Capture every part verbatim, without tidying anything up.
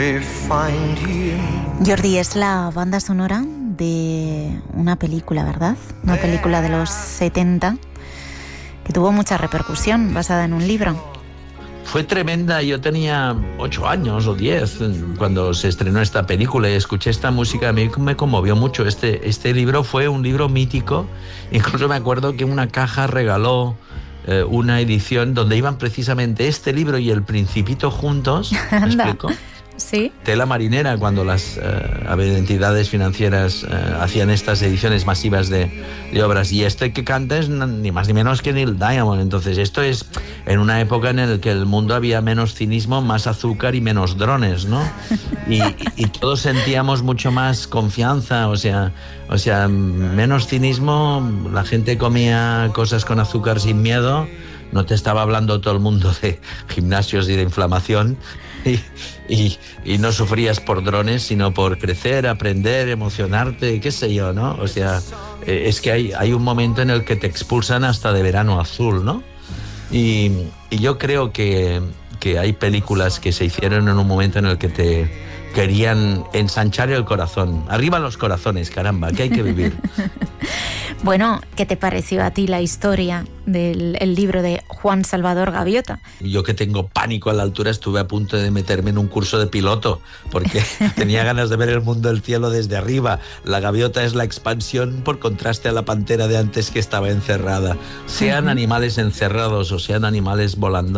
Jordi, es la banda sonora de una película, ¿verdad? Una película de los setenta que tuvo mucha repercusión, basada en un libro. Fue tremenda. Yo tenía ocho años o diez cuando se estrenó esta película y escuché esta música. A mí me conmovió mucho. Este, este libro fue un libro mítico. Incluso me acuerdo que una caja regaló eh, una edición donde iban precisamente este libro y El Principito juntos. ¿Me explico? Sí. Tela marinera, cuando las uh, entidades financieras uh, hacían estas ediciones masivas de, de obras. Y este que canta es ni más ni menos que Neil Diamond. Entonces esto es en una época en la que el mundo había menos cinismo, más azúcar y menos drones, ¿no? Y, y, y todos sentíamos mucho más confianza, o sea, o sea, menos cinismo, la gente comía cosas con azúcar sin miedo. No te estaba hablando todo el mundo de gimnasios y de inflamación y, y, y no sufrías por drones, sino por crecer, aprender, emocionarte, qué sé yo, ¿no? O sea, eh, es que hay, hay un momento en el que te expulsan hasta de Verano Azul, ¿no? Y, y yo creo que, que hay películas que se hicieron en un momento en el que te querían ensanchar el corazón. Arriba los corazones, caramba, que hay que vivir. Bueno, ¿qué te pareció a ti la historia del el libro de Juan Salvador Gaviota? Yo, que tengo pánico a la altura, estuve a punto de meterme en un curso de piloto porque tenía ganas de ver el mundo del cielo desde arriba. La gaviota es la expansión por contraste a la pantera de antes, que estaba encerrada. Sean uh-huh. animales encerrados o sean animales volando,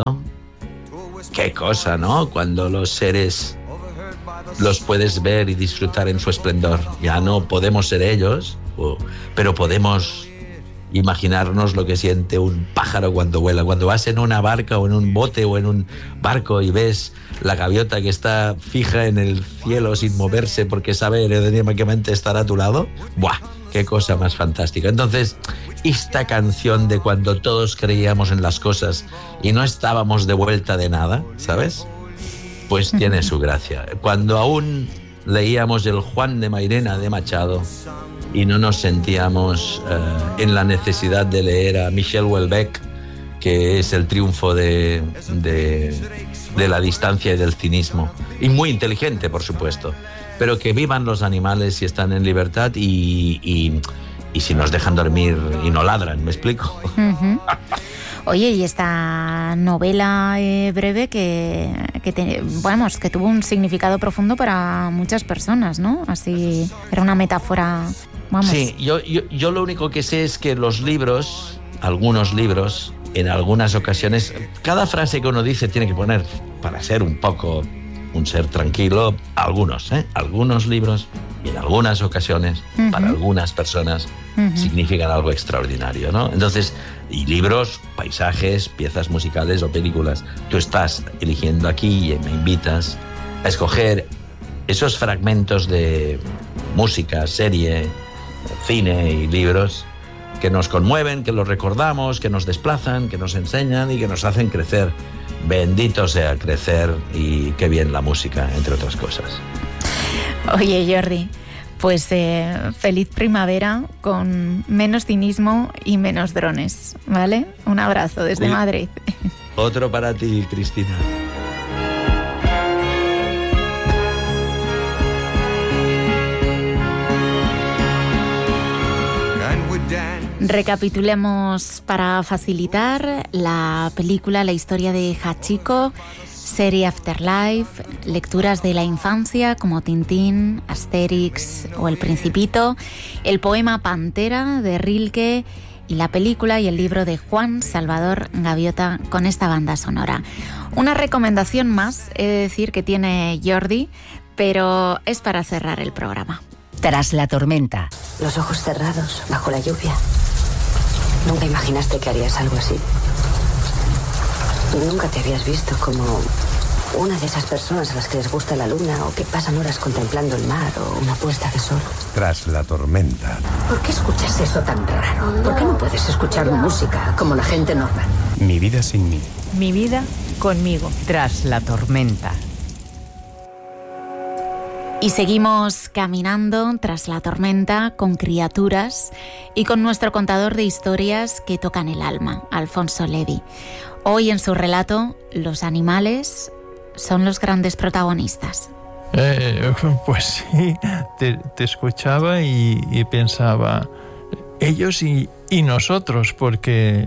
qué cosa, ¿no? Cuando los seres los puedes ver y disfrutar en su esplendor. Ya no podemos ser ellos, pero podemos imaginarnos lo que siente un pájaro cuando vuela. Cuando vas en una barca o en un bote o en un barco y ves la gaviota que está fija en el cielo sin moverse porque sabe aerodinámicamente estar a tu lado, ¡buah! ¡Qué cosa más fantástica! Entonces, esta canción de cuando todos creíamos en las cosas y no estábamos de vuelta de nada, ¿sabes? Pues tiene su gracia. Cuando aún leíamos el Juan de Mairena de Machado y no nos sentíamos uh, en la necesidad de leer a Michel Houellebecq, que es el triunfo de, de, de la distancia y del cinismo. Y muy inteligente, por supuesto. Pero que vivan los animales si están en libertad y, y, y si nos dejan dormir y no ladran, ¿me explico? Uh-huh. Oye, y esta novela eh, breve que, que te, vamos, que tuvo un significado profundo para muchas personas, ¿no? Así, era una metáfora, vamos. Sí, yo, yo, yo lo único que sé es que los libros, algunos libros, en algunas ocasiones, cada frase que uno dice tiene que poner, para ser un poco un ser tranquilo, algunos, ¿eh? Algunos libros, y en algunas ocasiones, uh-huh. para algunas personas, uh-huh. significan algo extraordinario, ¿no? Entonces, y libros, paisajes, piezas musicales o películas. Tú estás eligiendo aquí y me invitas a escoger esos fragmentos de música, serie, cine y libros que nos conmueven, que los recordamos, que nos desplazan, que nos enseñan y que nos hacen crecer. Bendito sea crecer y qué bien la música, entre otras cosas. Oye, Jordi, pues eh, feliz primavera con menos cinismo y menos drones, ¿vale? Un abrazo desde Uy, Madrid. Otro para ti, Cristina. Recapitulemos para facilitar la película, la historia de Hachiko, serie Afterlife, lecturas de la infancia como Tintín, Asterix o El Principito, el poema Pantera de Rilke y la película y el libro de Juan Salvador Gaviota con esta banda sonora. Una recomendación más, he de decir, que tiene Jordi, pero es para cerrar el programa. Tras la tormenta. Los ojos cerrados, bajo la lluvia. Nunca imaginaste que harías algo así. Nunca te habías visto como una de esas personas a las que les gusta la luna o que pasan horas contemplando el mar o una puesta de sol. Tras la tormenta. ¿Por qué escuchas eso tan raro? ¿Por qué no puedes escuchar música como la gente normal? Mi vida sin mí. Mi vida conmigo. Tras la tormenta. Y seguimos caminando tras la tormenta con criaturas y con nuestro contador de historias que tocan el alma, Alfonso Levi. Hoy en su relato, los animales son los grandes protagonistas. Eh, pues sí, te, te escuchaba y, y pensaba, ellos y, y nosotros, porque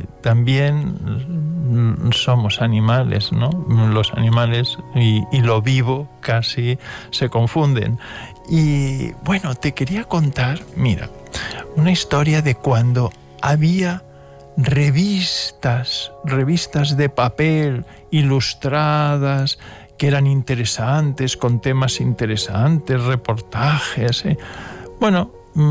también somos animales, ¿no? Los animales y, y lo vivo casi se confunden. Y bueno, te quería contar, mira, una historia de cuando había revistas, revistas de papel ilustradas, que eran interesantes, con temas interesantes, reportajes. ¿eh? Bueno,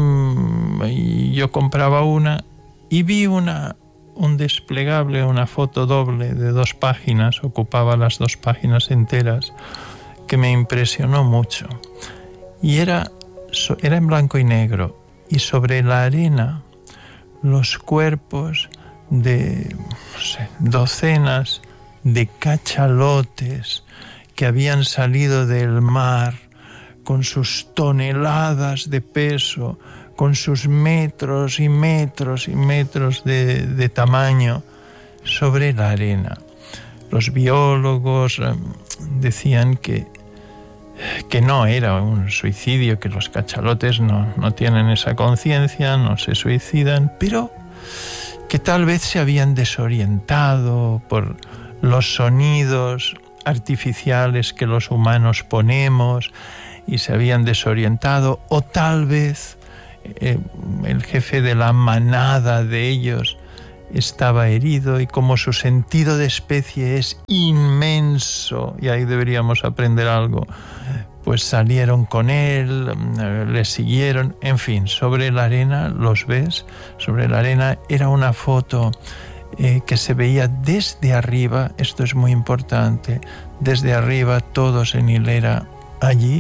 mmm, yo compraba una y vi una, un desplegable, una foto doble de dos páginas, ocupaba las dos páginas enteras, que me impresionó mucho. Y era, era en blanco y negro, y sobre la arena los cuerpos de, no sé, docenas de cachalotes que habían salido del mar con sus toneladas de peso, con sus metros y metros y metros de, de tamaño sobre la arena. Los biólogos eh, decían que, que no era un suicidio, que los cachalotes no, no tienen esa conciencia, no se suicidan, pero que tal vez se habían desorientado por los sonidos artificiales que los humanos ponemos y se habían desorientado, o tal vez eh, el jefe de la manada de ellos estaba herido y como su sentido de especie es inmenso y ahí deberíamos aprender algo, pues salieron con él, le siguieron, en fin, sobre la arena, los ves, sobre la arena era una foto Eh, que se veía desde arriba, esto es muy importante, desde arriba todos en hilera allí,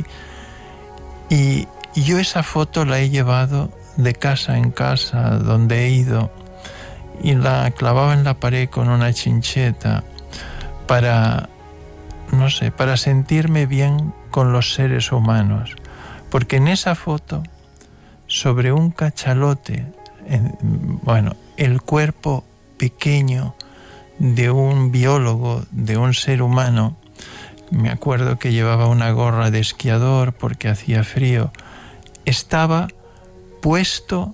y yo esa foto la he llevado de casa en casa donde he ido y la clavaba en la pared con una chincheta para, no sé, para sentirme bien con los seres humanos, porque en esa foto, sobre un cachalote, en, bueno, el cuerpo pequeño de un biólogo, de un ser humano. Me acuerdo que llevaba una gorra de esquiador porque hacía frío. Estaba puesto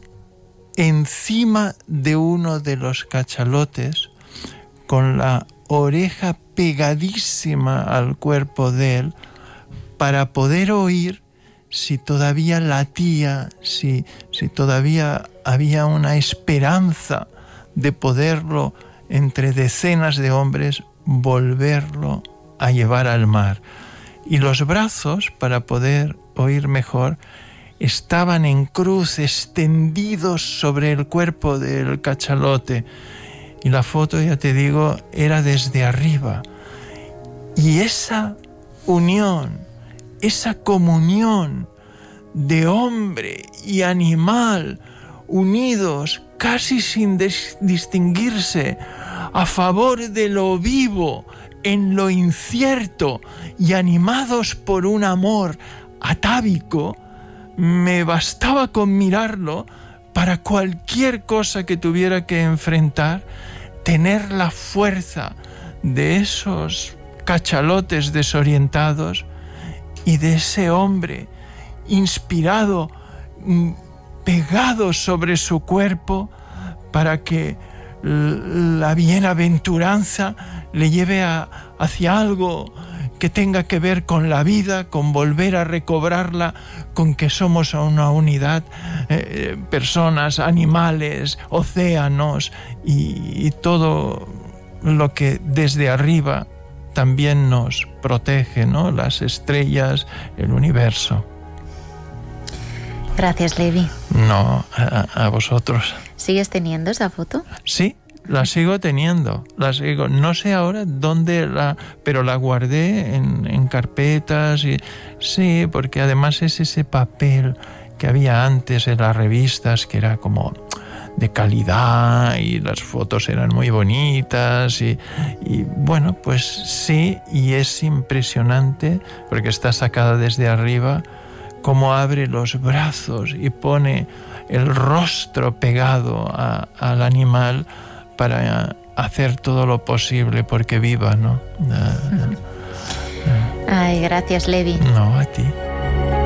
encima de uno de los cachalotes con la oreja pegadísima al cuerpo de él para poder oír si todavía latía, si, si todavía había una esperanza de poderlo, entre decenas de hombres, volverlo a llevar al mar. Y los brazos, para poder oír mejor, estaban en cruz, extendidos sobre el cuerpo del cachalote. Y la foto, ya te digo, era desde arriba. Y esa unión, esa comunión de hombre y animal, unidos casi sin des- distinguirse, a favor de lo vivo, en lo incierto y animados por un amor atávico, me bastaba con mirarlo para cualquier cosa que tuviera que enfrentar, tener la fuerza de esos cachalotes desorientados y de ese hombre inspirado, pegado sobre su cuerpo para que la bienaventuranza le lleve a, hacia algo que tenga que ver con la vida, con volver a recobrarla, con que somos una unidad, eh, personas, animales, océanos y, y todo lo que desde arriba también nos protege, ¿no? Las estrellas, el universo. Gracias, Levi. No, a, a vosotros. ¿Sigues teniendo esa foto? Sí, la sigo teniendo, la sigo. No sé ahora dónde la, pero la guardé en, en carpetas y sí, porque además es ese papel que había antes en las revistas que era como de calidad y las fotos eran muy bonitas y, y bueno, pues sí, y es impresionante porque está sacada desde arriba, cómo abre los brazos y pone el rostro pegado a, al animal para hacer todo lo posible porque viva, ¿no? Uh, uh, uh. Ay, gracias, Levi. No, a ti.